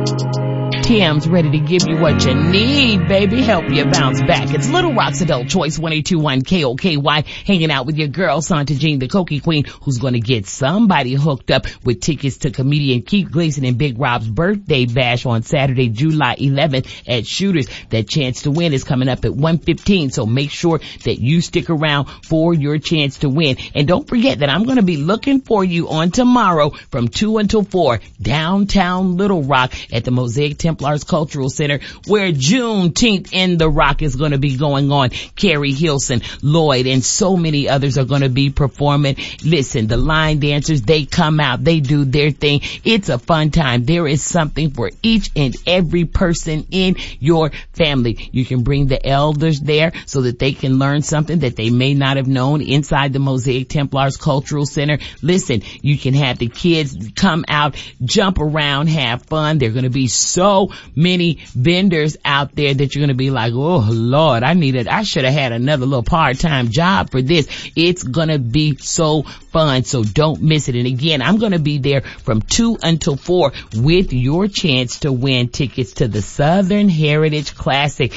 Tim's ready to give you what you need, baby. Help you bounce back. It's Little Rock's Adult Choice 102.1 KOKY, hanging out with your girl, Santa Jean, the Cokie Queen, who's going to get somebody hooked up with tickets to comedian Keith Gleason and Big Rob's birthday bash on Saturday, July 11th at Shooters. That chance to win is coming up at 1:15, so make sure that you stick around for your chance to win. And don't forget that I'm going to be looking for you on tomorrow from 2 until 4, downtown Little Rock at the Mosaic Templars Cultural Center, where Juneteenth in the Rock is going to be going on. Carrie Hilson, Lloyd, and so many others are going to be performing. Listen, the line dancers, they come out, they do their thing. It's a fun time. There is something for each and every person in your family. You can bring the elders there so that they can learn something that they may not have known inside the Mosaic Templars Cultural Center. Listen, you can have the kids come out, jump around, have fun. There are going to be so many vendors out there that you're going to be like, oh Lord, I should have had another little part-time job for this. It's going to be so fun, so don't miss it. And again, I'm going to be there from 2 until 4 with your chance to win tickets to the Southern Heritage Classic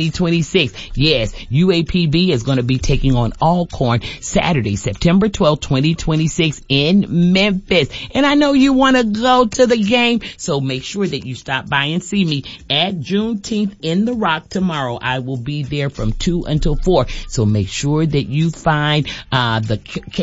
2026. Yes, UAPB is going to be taking on Alcorn Saturday, September 12th, 2026 in Memphis. And I know you want to go to the game, so make sure that you stop by and see me at Juneteenth in the Rock tomorrow. I will be there from 2 until 4. So make sure that you find the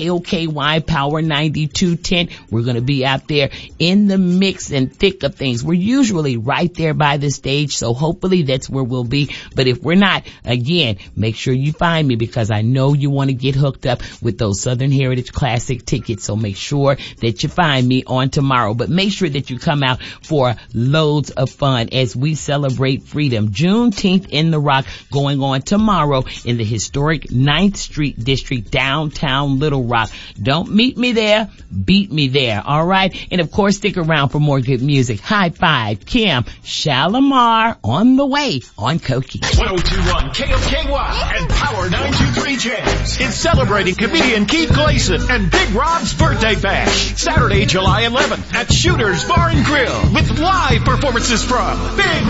KOKY Power 92 tent. We're going to be out there in the mix and thick of things. We're usually right there by the stage, so hopefully that's where we'll be. But if we're not, again, make sure you find me, because I know you want to get hooked up with those Southern Heritage Classic tickets. So make sure that you find me on tomorrow. But make sure that you come out for loads of fun as we celebrate freedom. Juneteenth in the Rock going on tomorrow in the historic 9th Street District, downtown Little Rock. Don't meet me there, beat me there, all right? And of course, stick around for more good music. High Five, Kim, Shalimar on the way on Cokie. 102.1 KOKY and Power 923 Jams is celebrating comedian Keith Gleason and Big Rob's birthday bash, Saturday, July 11th at Shooters Bar and Grill, with live performances from Big